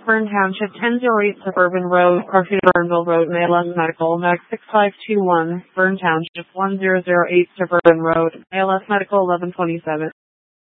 Fern Township, 1008 Suburban Road, Garfield Burnville Road, ALS Medical, MAC 6521, Fern Township, 1008 Suburban Road, ALS Medical, 1127.